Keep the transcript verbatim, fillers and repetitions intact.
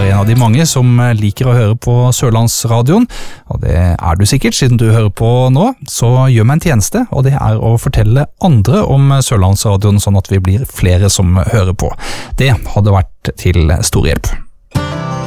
er en av de mange som liker å høre på Sørlandsradioen, og det er du sikkert siden du hører på nå, så gjør meg en tjeneste, og det er å fortelle andre om Sørlandsradioen, sånn at vi blir flere som hører på. Det hadde vært til stor hjelp.